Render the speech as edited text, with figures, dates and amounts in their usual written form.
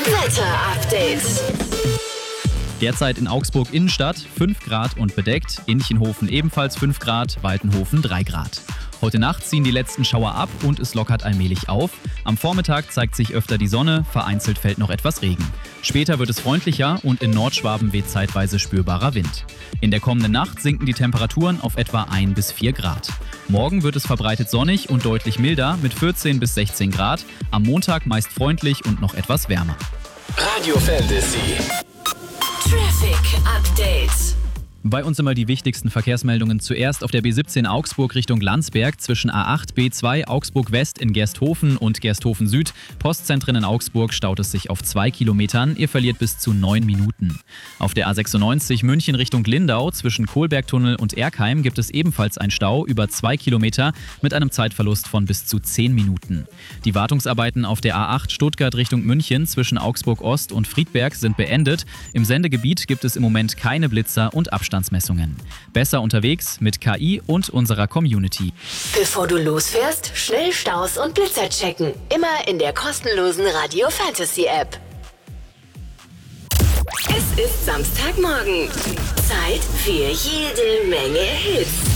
Wetter-Update. Derzeit in Augsburg Innenstadt 5 Grad und bedeckt, Inchenhofen ebenfalls 5 Grad, Waltenhofen 3 Grad. Heute Nacht ziehen die letzten Schauer ab und es lockert allmählich auf. Am Vormittag zeigt sich öfter die Sonne, vereinzelt fällt noch etwas Regen. Später wird es freundlicher und in Nordschwaben weht zeitweise spürbarer Wind. In der kommenden Nacht sinken die Temperaturen auf etwa 1 bis 4 Grad. Morgen wird es verbreitet sonnig und deutlich milder mit 14 bis 16 Grad. Am Montag meist freundlich und noch etwas wärmer. Radio Fantasy. Traffic Update. Bei uns immer die wichtigsten Verkehrsmeldungen. Zuerst auf der B17 Augsburg Richtung Landsberg zwischen A8, B2 Augsburg West in Gersthofen und Gersthofen Süd. Postzentren in Augsburg staut es sich auf 2 Kilometern. Ihr verliert bis zu 9 Minuten. Auf der A96 München Richtung Lindau zwischen Kohlbergtunnel und Erkheim gibt es ebenfalls einen Stau über 2 Kilometer mit einem Zeitverlust von bis zu 10 Minuten. Die Wartungsarbeiten auf der A8 Stuttgart Richtung München zwischen Augsburg Ost und Friedberg sind beendet. Im Sendegebiet gibt es im Moment keine Blitzer und Abstandsmessungen. Besser unterwegs mit KI und unserer Community. Bevor du losfährst, schnell Staus und Blitzer checken. Immer in der kostenlosen Radio Fantasy App. Es ist Samstagmorgen. Zeit für jede Menge Hits.